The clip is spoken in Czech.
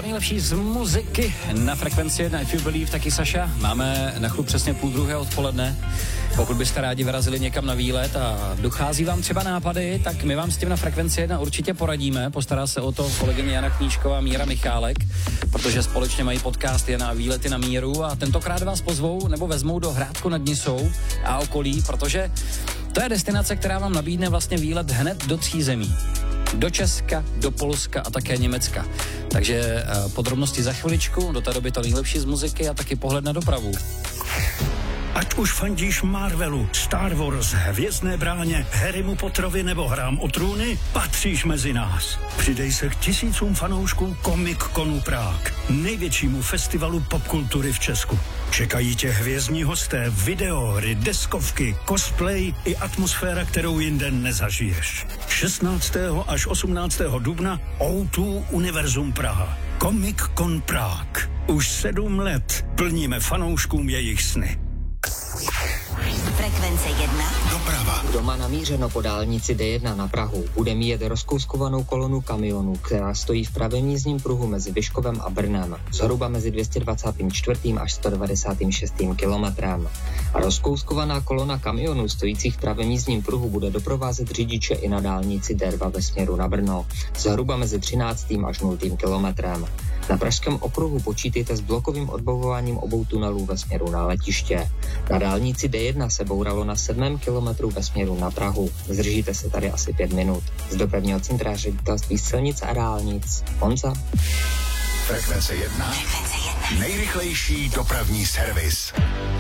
nejlepší z muziky na Frekvenci 1, If You Believe, taky Saša. Máme na chlup přesně 12:30 odpoledne. Pokud byste rádi vyrazili někam na výlet a dochází vám třeba nápady, tak my vám s tím na Frekvenci 1 určitě poradíme. Postará se o to kolegyně Jana Knížková a Míra Michálek, protože společně mají podcast Jana a výlety na míru a tentokrát vás pozvou nebo vezmou do Hrádku nad Nisou a okolí, protože to je destinace, která vám nabídne vlastně výlet hned do 3 zemí. Do Česka, do Polska a také Německa. Takže podrobnosti za chviličku, do té doby to nejlepší z muziky a taky pohled na dopravu. Ať už fandíš Marvelu, Star Wars, Hvězdné bráně, Harrymu Potterovi nebo Hrám o trůny, patříš mezi nás. Přidej se k tisícům fanoušků Comic Conu Prague, největšímu festivalu popkultury v Česku. Čekají tě hvězdní hosté, videohry, deskovky, cosplay i atmosféra, kterou jinde nezažiješ. 16. až 18. dubna O2 Univerzum Praha. Comic Con Prague. Už 7 let plníme fanouškům jejich sny. Frekvence 1. Doprava. Kdo má namířeno po dálnici D1 na Prahu, bude mít rozkouskovanou kolonu kamionů, která stojí v pravém jízdním pruhu mezi Vyškovem a Brnem, zhruba mezi 224. až 196. kilometrem. A rozkouskovaná kolona kamionů stojících v pravém jízdním pruhu bude doprovázet řidiče i na dálnici D2 ve směru na Brno, zhruba mezi 13. až 0. kilometrem. Na pražském okruhu počítejte s blokovým odbavováním obou tunelů ve směru na letiště. Na dálnici D1 se bouralo na 7. kilometru ve směru na Prahu. Zdržíte se tady asi 5 minut. Z dopravního centra Ředitelství silnic a dálnic. Honza. Frekvence 1. Nejrychlejší dopravní servis.